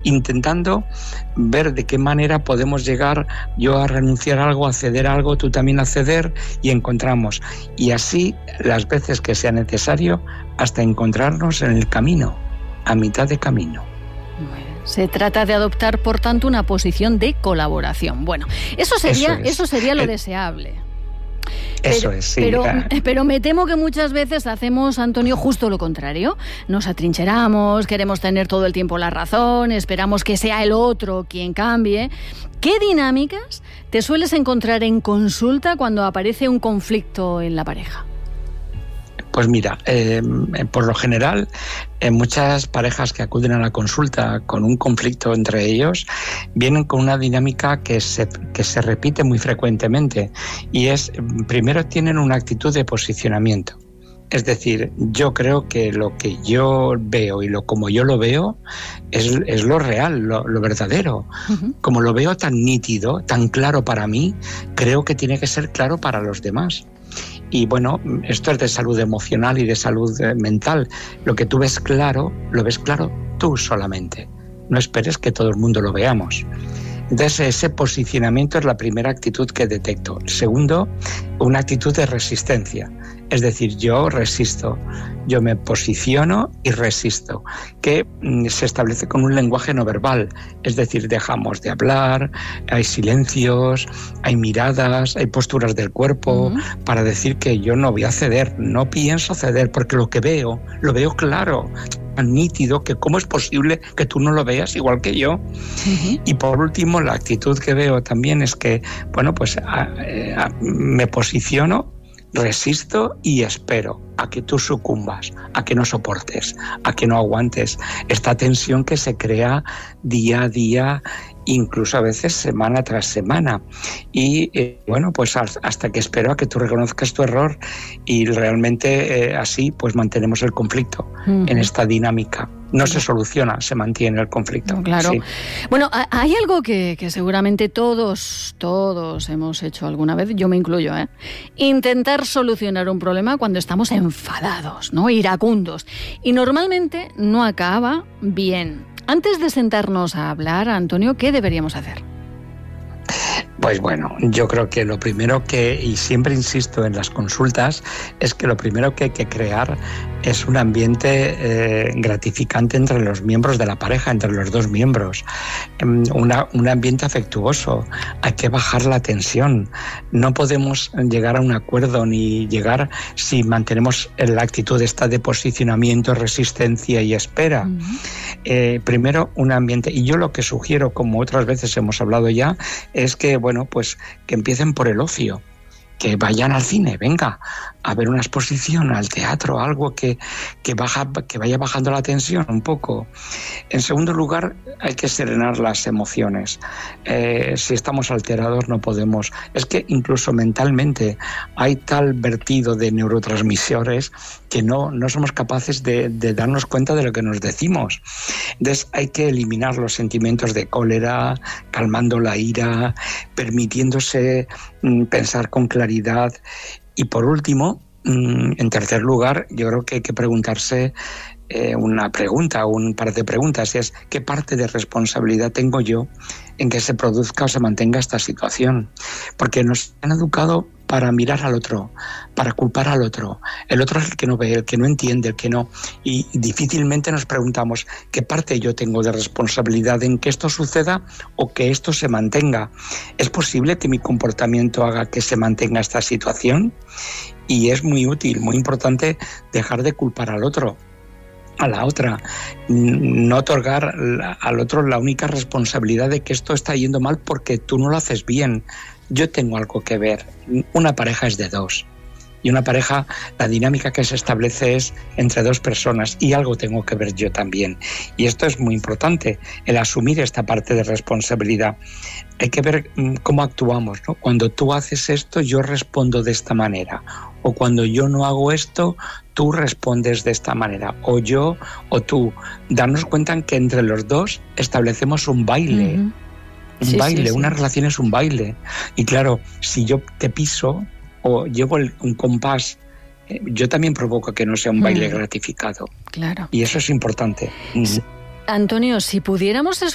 intentando ver de qué manera podemos llegar yo a renunciar a algo, a ceder a algo, tú también a ceder, y encontramos. Y así las veces que sea necesario, hasta encontrarnos en el camino, a mitad de camino. Se trata de adoptar, por tanto, una posición de colaboración. Bueno, eso sería lo deseable. Eso es, sí. Pero me temo que muchas veces hacemos, Antonio, justo lo contrario. Nos atrincheramos, queremos tener todo el tiempo la razón, esperamos que sea el otro quien cambie. ¿Qué dinámicas te sueles encontrar en consulta cuando aparece un conflicto en la pareja? Pues mira, por lo general, muchas parejas que acuden a la consulta con un conflicto entre ellos vienen con una dinámica que se repite muy frecuentemente, y es, primero tienen una actitud de posicionamiento. Es decir, yo creo que lo que yo veo y como yo lo veo es lo real, lo verdadero. Uh-huh. Como lo veo tan nítido, tan claro para mí, creo que tiene que ser claro para los demás. Y bueno, esto es de salud emocional y de salud mental. Lo que tú ves claro, lo ves claro tú solamente. No esperes que todo el mundo lo veamos. Entonces, ese posicionamiento es la primera actitud que detecto. Segundo, una actitud de resistencia. Es decir, yo resisto, yo me posiciono y resisto, que se establece con un lenguaje no verbal. Es decir, dejamos de hablar, hay silencios, hay miradas, hay posturas del cuerpo para decir que yo no voy a ceder, no pienso ceder, porque lo que veo, lo veo claro, tan nítido, que cómo es posible que tú no lo veas igual que yo. Uh-huh. Y por último, la actitud que veo también es que, bueno, pues me posiciono, resisto y espero a que tú sucumbas, a que no soportes, a que no aguantes esta tensión que se crea día a día, incluso a veces semana tras semana. Y bueno, pues hasta que espero a que tú reconozcas tu error, y realmente así pues mantenemos el conflicto en esta dinámica. No se soluciona, se mantiene el conflicto. Claro. Sí. Bueno, hay algo que seguramente todos hemos hecho alguna vez, yo me incluyo, intentar solucionar un problema cuando estamos enfadados, ¿no? Iracundos. Y normalmente no acaba bien. Antes de sentarnos a hablar, Antonio, ¿qué deberíamos hacer? Pues bueno, yo creo que lo primero y siempre insisto en las consultas, es que lo primero que hay que crear es un ambiente gratificante entre los miembros de la pareja, entre los dos miembros. Un ambiente afectuoso. Hay que bajar la tensión. No podemos llegar a un acuerdo ni llegar si mantenemos la actitud esta de posicionamiento, resistencia y espera. Uh-huh. Primero, un ambiente. Y yo lo que sugiero, como otras veces hemos hablado ya, es que, bueno, pues que empiecen por el ocio. Que vayan al cine, venga, a ver una exposición, al teatro, algo que vaya bajando la tensión un poco. En segundo lugar, hay que serenar las emociones. Si estamos alterados no podemos. Es que incluso mentalmente hay tal vertido de neurotransmisores que no somos capaces de darnos cuenta de lo que nos decimos. Entonces hay que eliminar los sentimientos de cólera, calmando la ira, permitiéndose pensar con claridad. Y por último, en tercer lugar, yo creo que hay que preguntarse una pregunta, un par de preguntas, y es: ¿qué parte de responsabilidad tengo yo en que se produzca o se mantenga esta situación? Porque nos han educado para mirar al otro, para culpar al otro. El otro es el que no ve, el que no entiende, el que no... Y difícilmente nos preguntamos qué parte yo tengo de responsabilidad en que esto suceda o que esto se mantenga. ¿Es posible que mi comportamiento haga que se mantenga esta situación? Y es muy útil, muy importante dejar de culpar al otro, a la otra, no otorgar al otro la única responsabilidad de que esto está yendo mal porque tú no lo haces bien. Yo tengo algo que ver. Una pareja es de dos. Y una pareja, la dinámica que se establece es entre dos personas, y algo tengo que ver yo también. Y esto es muy importante, el asumir esta parte de responsabilidad. Hay que ver cómo actuamos, ¿no? Cuando tú haces esto, yo respondo de esta manera. O cuando yo no hago esto, tú respondes de esta manera. O yo o tú. Darnos cuenta en que entre los dos establecemos un baile. Uh-huh. Un baile, una relación es un baile. Y claro, si yo te piso o llevo un compás, yo también provoco que no sea un baile gratificado. Claro. Y eso es importante. Antonio, si pudiéramos